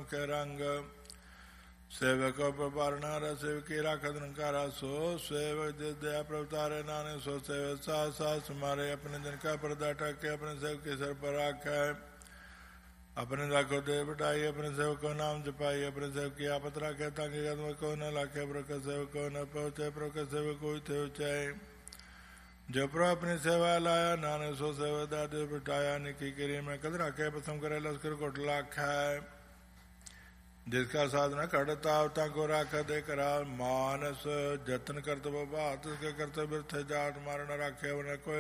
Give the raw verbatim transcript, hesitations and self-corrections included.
मुखे रंग सेवक पारणा सेवकी राखत निरंकारा सो सेवक दया प्रवतारे नानक सो सेवक साथ साथ सुमारे अपने दिन का पर्दा ढके अपने सेवक के सर पर राखे अपने दाखो दे बटाई अपने सेवक को नाम जपाई अपने सेवक की आपत राखे ताकि कदम को न लाखे प्रक सेवक को न पहुँचे प्रक सेवक को थे ऊंचाई जो प्रो अपनी सेवा लाया नानक सो सेवक दादे बटाया निकी करी में कद राखे पसम करे लश्कर कोट लाखा जिसका साधना करता अवता को राख दे करा मानस जतन करते बात उसके करते बिरथे जाट मार न राखे न कोई